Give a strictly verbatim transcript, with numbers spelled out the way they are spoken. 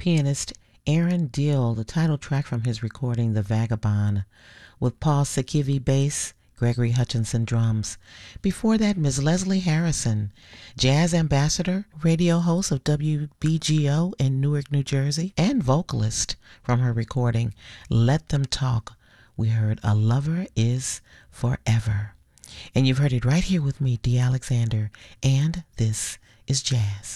pianist Aaron Dill, the title track from his recording The Vagabond, with Paul Sakivi bass, Gregory Hutchinson drums. Before that, Miz Leslie Harrison, jazz ambassador, radio host of W B G O in Newark, New Jersey, and vocalist from her recording Let Them Talk. We heard A Lover Is Forever. And you've heard it right here with me, Dee Alexander, and this is Jazz.